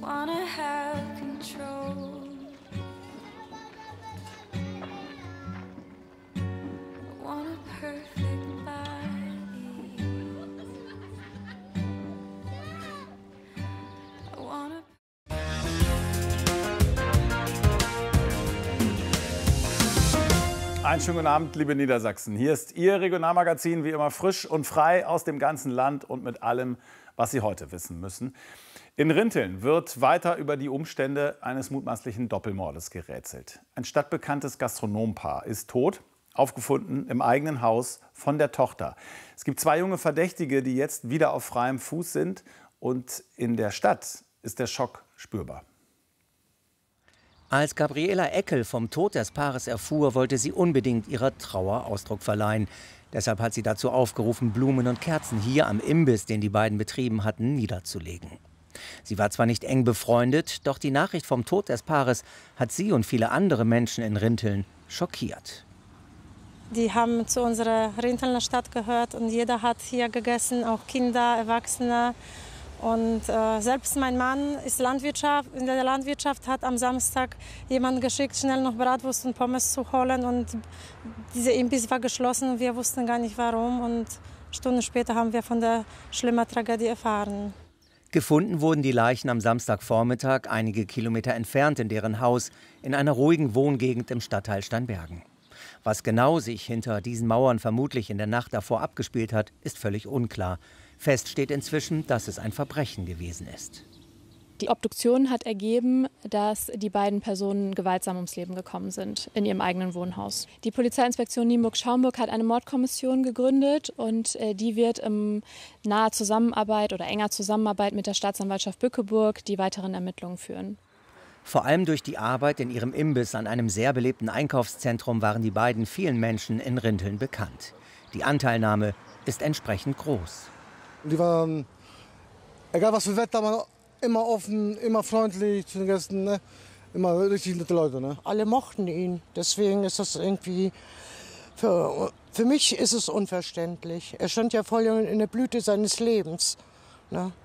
wanna have control. I want a perfect body. I want a Einen schönen guten Abend, liebe Niedersachsen. Hier ist Ihr Regionalmagazin, wie immer frisch und frei aus dem ganzen Land und mit allem, was Sie heute wissen müssen. In Rinteln wird weiter über die Umstände eines mutmaßlichen Doppelmordes gerätselt. Ein stadtbekanntes Gastronompaar ist tot, aufgefunden im eigenen Haus von der Tochter. Es gibt 2 junge Verdächtige, die jetzt wieder auf freiem Fuß sind. Und in der Stadt ist der Schock spürbar. Als Gabriela Eckel vom Tod des Paares erfuhr, wollte sie unbedingt ihrer Trauer Ausdruck verleihen. Deshalb hat sie dazu aufgerufen, Blumen und Kerzen hier am Imbiss, den die beiden betrieben hatten, niederzulegen. Sie war zwar nicht eng befreundet, doch die Nachricht vom Tod des Paares hat sie und viele andere Menschen in Rinteln schockiert. Die haben zu unserer Rintelner Stadt gehört und jeder hat hier gegessen, auch Kinder, Erwachsene. Und selbst mein Mann ist in der Landwirtschaft, hat am Samstag jemanden geschickt, schnell noch Bratwurst und Pommes zu holen. Und dieser Imbiss war geschlossen und wir wussten gar nicht warum. Und Stunden später haben wir von der schlimmen Tragödie erfahren. Gefunden wurden die Leichen am Samstagvormittag einige Kilometer entfernt in deren Haus in einer ruhigen Wohngegend im Stadtteil Steinbergen. Was genau sich hinter diesen Mauern vermutlich in der Nacht davor abgespielt hat, ist völlig unklar. Fest steht inzwischen, dass es ein Verbrechen gewesen ist. Die Obduktion hat ergeben, dass die beiden Personen gewaltsam ums Leben gekommen sind in ihrem eigenen Wohnhaus. Die Polizeiinspektion Nienburg-Schaumburg hat eine Mordkommission gegründet und die wird in naher Zusammenarbeit oder enger Zusammenarbeit mit der Staatsanwaltschaft Bückeburg die weiteren Ermittlungen führen. Vor allem durch die Arbeit in ihrem Imbiss an einem sehr belebten Einkaufszentrum waren die beiden vielen Menschen in Rinteln bekannt. Die Anteilnahme ist entsprechend groß. Die waren, egal was für Wetter, waren immer offen, immer freundlich zu den Gästen, ne? Immer richtig nette Leute. Ne? Alle mochten ihn, deswegen ist das irgendwie, für mich ist es unverständlich. Er stand ja voll in der Blüte seines Lebens. Ne?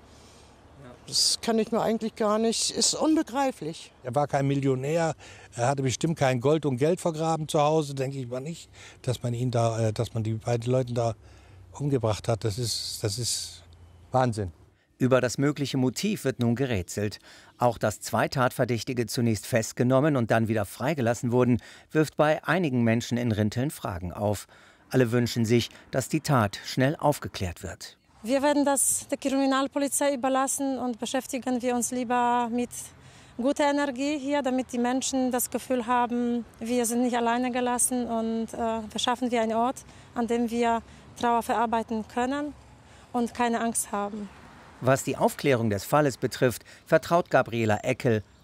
Das kann ich mir eigentlich gar nicht, ist unbegreiflich. Er war kein Millionär, er hatte bestimmt kein Gold und Geld vergraben zu Hause, denke ich mal nicht, dass man die beiden Leute da umgebracht hat. Das ist Wahnsinn. Über das mögliche Motiv wird nun gerätselt. Auch dass 2 Tatverdächtige zunächst festgenommen und dann wieder freigelassen wurden, wirft bei einigen Menschen in Rinteln Fragen auf. Alle wünschen sich, dass die Tat schnell aufgeklärt wird. Wir werden das der Kriminalpolizei überlassen und beschäftigen wir uns lieber mit guter Energie hier, damit die Menschen das Gefühl haben, wir sind nicht alleine gelassen und verschaffen wir einen Ort, an dem wir Trauer verarbeiten können und keine Angst haben. Was die Aufklärung des Falles betrifft, vertraut Gabriela Eckel